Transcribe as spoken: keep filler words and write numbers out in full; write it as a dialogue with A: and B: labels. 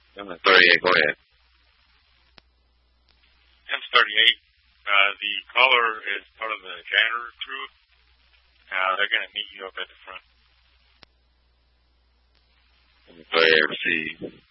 A: Number thirty-eight, go ahead.
B: ten thirty-eight, uh, the caller is part of the janitor crew. Uh, they're going to meet you up at the front.
A: Number thirty-eight, receive.